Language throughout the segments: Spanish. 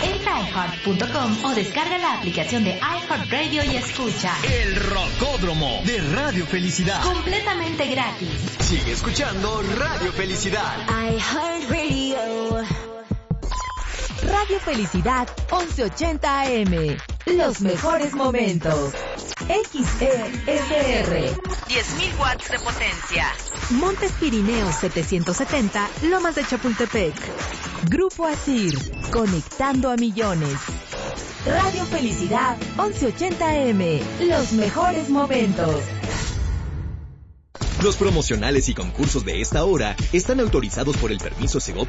Entra a iHeart.com o descarga la aplicación de iHeartRadio y escucha El Rocódromo de Radio Felicidad. completamente gratis. Sigue escuchando Radio Felicidad. iHeartRadio. Radio Felicidad 1180 AM. Los mejores momentos. XESR. 10.000 watts de potencia. Montes Pirineos 770, Lomas de Chapultepec. Grupo ASIR, conectando a millones. Radio Felicidad 1180 AM. Los mejores momentos. Los promocionales y concursos de esta hora están autorizados por el permiso Segov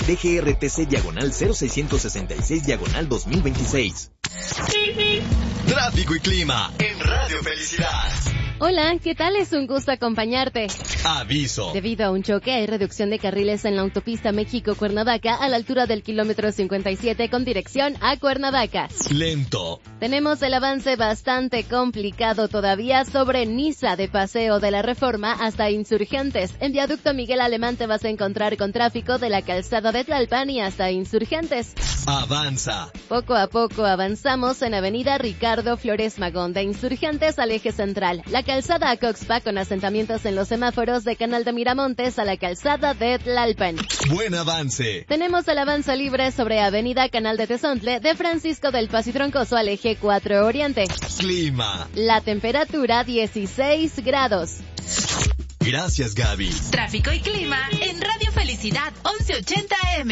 DGRTC/0666/2026. Tráfico y clima en Radio Felicidad. Hola, ¿qué tal? Es un gusto acompañarte. Aviso. Debido a un choque, hay reducción de carriles en la autopista México-Cuernavaca a la altura del kilómetro 57 con dirección a Cuernavaca. Lento. Tenemos el avance bastante complicado todavía sobre Niza de Paseo de la Reforma hasta Insurgentes. En Viaducto Miguel Alemán te vas a encontrar con tráfico de la calzada de Tlalpan y hasta Insurgentes. Avanza. Poco a poco avanzamos en Avenida Ricardo Flores Magón de Insurgentes al eje central. La calzada a Coxpa con asentamientos en los semáforos de Canal de Miramontes a la calzada de Tlalpan. Buen avance. Tenemos el avance libre sobre Avenida Canal de Tezontle de Francisco del Paso y Troncoso al eje 4 Oriente. Clima. La temperatura 16 grados. Gracias, Gaby. Tráfico y clima en Radio Felicidad 1180 AM.